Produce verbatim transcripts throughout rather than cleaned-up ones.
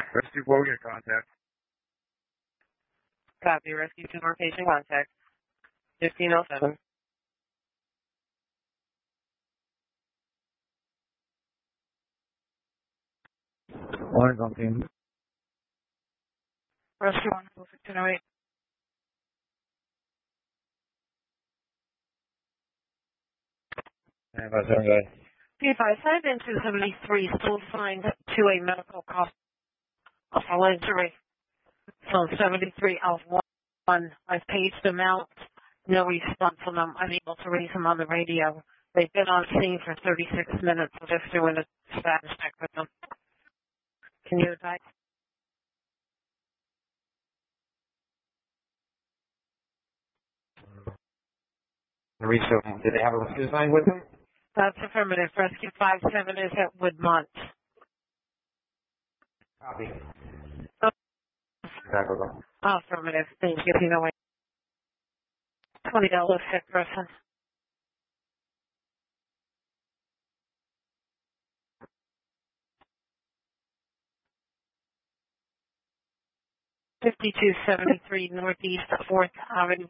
Rescue four, we get contact. Copy. Rescue two, more patient contact. fifteen oh seven. One is on team. Rescue one, fifteen oh eight. And about seven guys. Be advised, I've been two seventy-three, still assigned to a medical cost of injury. So seventy-three Alpha one, I've paged them out. No response from them. I'm able to raise them on the radio. They've been on scene for thirty-six minutes. I'm just doing a status check with them. Can you advise? Rescue, did they have a rescue sign with them? That's affirmative. Rescue five seven is at Woodmont. Copy. Oh, Exactly. affirmative. Thank you. You know what? twenty dollars sick person. fifty-two seventy-three Northeast fourth Avenue.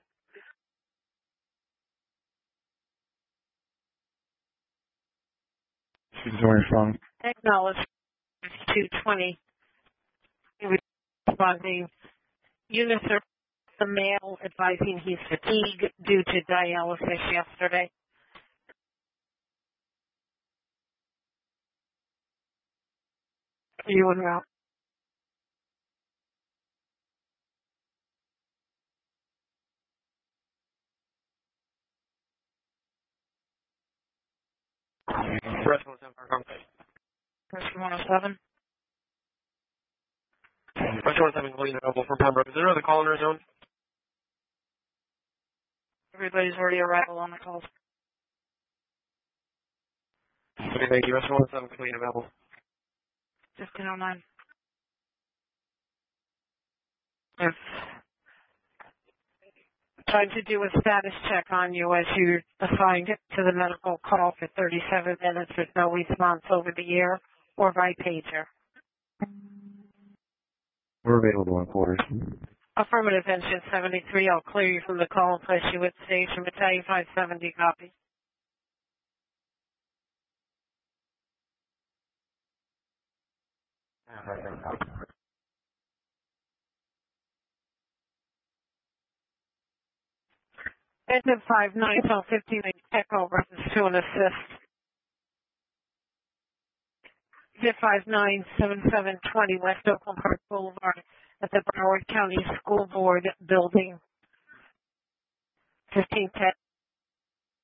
She's doing strong. Acknowledge fifty-two twenty. Responding. Unisur, the male advising he's fatigued due to dialysis yesterday. You and Ralph. Press one seven for contact. Rescue one oh seven. Press one seven, William available for Pembroke. Is there another call in our zone? Everybody's already arrival on the calls. Okay, thank you. Press one seven, complete available. fifteen oh nine. If trying to do a status check on you as you're assigned to the medical call for thirty-seven minutes with no response over the air or by pager. We're available in quarters. Affirmative, engine seventy-three. I'll clear you from the call and place you at station. Battalion five seventy, copy. Engine five nine, call fifteen Echo, reference to an assist. Zip five nine seven seven twenty West Oakland Park Boulevard at the Broward County School Board building. fifteen ten